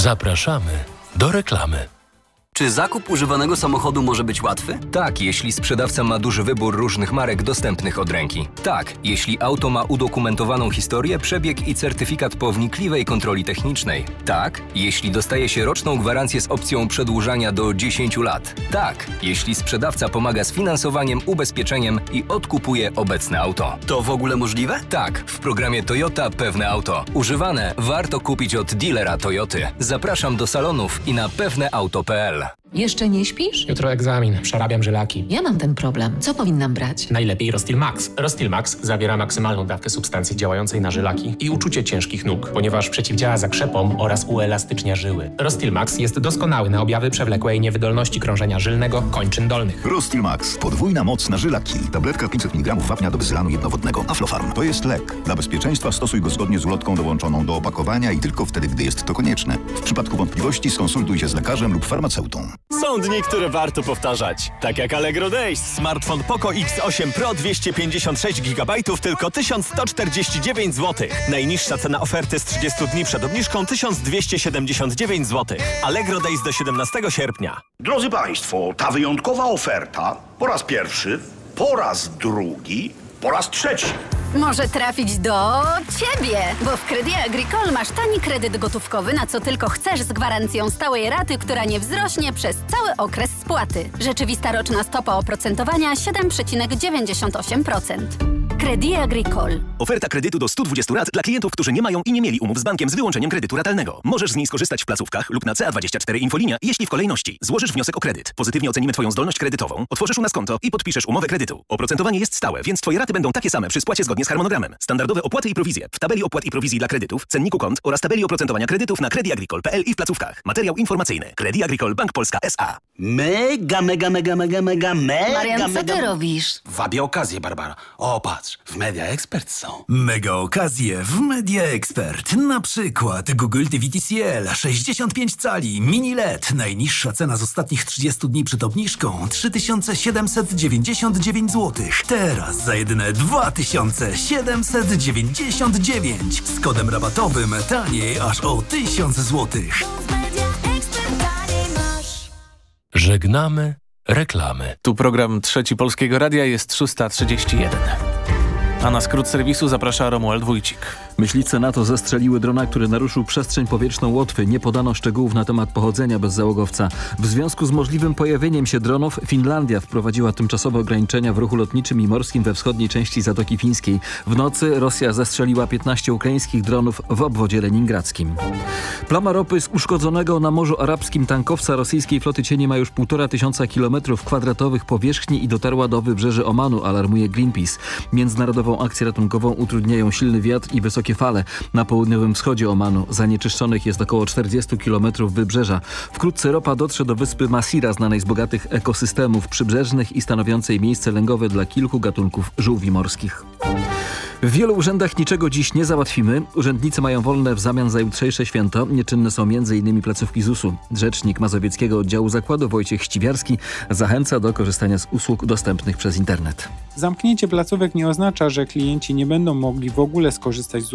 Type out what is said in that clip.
Zapraszamy do reklamy. Czy zakup używanego samochodu może być łatwy? Tak, jeśli sprzedawca ma duży wybór różnych marek dostępnych od ręki. Tak, jeśli auto ma udokumentowaną historię, przebieg i certyfikat po wnikliwej kontroli technicznej. Tak, jeśli dostaje się roczną gwarancję z opcją przedłużania do 10 lat. Tak, jeśli sprzedawca pomaga z finansowaniem, ubezpieczeniem i odkupuje obecne auto. To w ogóle możliwe? Tak, w programie Toyota Pewne Auto. Używane warto kupić od dealera Toyoty. Zapraszam do salonów i na pewneauto.pl. Jeszcze nie śpisz? Jutro egzamin, przerabiam żylaki. Ja mam ten problem. Co powinnam brać? Najlepiej Rostil Max. Rostil Max zawiera maksymalną dawkę substancji działającej na żylaki i uczucie ciężkich nóg, ponieważ przeciwdziała zakrzepom oraz uelastycznia żyły. Rostil Max jest doskonały na objawy przewlekłej niewydolności krążenia żylnego kończyn dolnych. Rostil Max. Podwójna moc na żylaki. Tabletka 500 mg wapnia do bezlanu jednowodnego. Aflofarm. To jest lek. Dla bezpieczeństwa stosuj go zgodnie z ulotką dołączoną do opakowania i tylko wtedy, gdy jest to konieczne. W przypadku wątpliwości skonsultuj się z lekarzem lub farmaceutą. Są dni, które warto powtarzać. Tak jak Allegro Days. Smartfon Poco X8 Pro 256 GB tylko 1149 zł. Najniższa cena oferty z 30 dni przed obniżką 1279 zł. Allegro Days do 17 sierpnia. Drodzy Państwo, ta wyjątkowa oferta po raz pierwszy, po raz drugi, po raz trzeci. Może trafić do Ciebie, bo w Crédit Agricole masz tani kredyt gotówkowy, na co tylko chcesz, z gwarancją stałej raty, która nie wzrośnie przez cały okres spłaty. Rzeczywista roczna stopa oprocentowania 7,98%. Crédit Agricole. Oferta kredytu do 120 rat dla klientów, którzy nie mają i nie mieli umów z bankiem z wyłączeniem kredytu ratalnego. Możesz z niej skorzystać w placówkach lub na CA24 Infolinia, jeśli w kolejności złożysz wniosek o kredyt. Pozytywnie ocenimy Twoją zdolność kredytową, otworzysz u nas konto i podpiszesz umowę kredytu. Oprocentowanie jest stałe, więc Twoje raty będą takie same przy spłacie zgodnie z harmonogramem. Standardowe opłaty i prowizje w tabeli opłat i prowizji dla kredytów, cenniku kont oraz tabeli oprocentowania kredytów na crediagricole.pl i w placówkach. Materiał informacyjny. Crédit Agricole Bank Polska S.A. Mega. Marian, co ty robisz? Wabię okazję, Barbara. O, patrz, w Media Expert są. Mega okazje w Media Expert. Na przykład Google TV TCL 65 cali, mini LED. Najniższa cena z ostatnich 30 dni przed obniżką 3799 zł. Teraz za jedyne 2799. Z kodem rabatowym taniej aż o 1000 zł. Żegnamy reklamy. Tu program Trzeci Polskiego Radia, jest 6:31. A na skrót serwisu zaprasza Romuald Wójcik. Myśliwce NATO zestrzeliły drona, który naruszył przestrzeń powietrzną Łotwy. Nie podano szczegółów na temat pochodzenia bezzałogowca. W związku z możliwym pojawieniem się dronów, Finlandia wprowadziła tymczasowe ograniczenia w ruchu lotniczym i morskim we wschodniej części Zatoki Fińskiej. W nocy Rosja zestrzeliła 15 ukraińskich dronów w obwodzie leningradzkim. Plama ropy z uszkodzonego na Morzu Arabskim tankowca rosyjskiej floty cieni ma już 1500 km² powierzchni i dotarła do wybrzeży Omanu, alarmuje Greenpeace. Międzynarodową akcję ratunkową utrudniają silny wiatr i wysokie fale. Na południowym wschodzie Omanu zanieczyszczonych jest około 40 km wybrzeża. Wkrótce ropa dotrze do wyspy Masira, znanej z bogatych ekosystemów przybrzeżnych i stanowiącej miejsce lęgowe dla kilku gatunków żółwi morskich. W wielu urzędach niczego dziś nie załatwimy. Urzędnicy mają wolne w zamian za jutrzejsze święto. Nieczynne są m.in. placówki ZUS-u. Rzecznik Mazowieckiego Oddziału Zakładu Wojciech Ściwiarski zachęca do korzystania z usług dostępnych przez internet. Zamknięcie placówek nie oznacza, że klienci nie będą mogli w ogóle skorzystać z